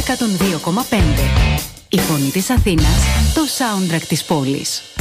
102,5. Η φωνή της Αθήνας, το soundtrack της πόλης.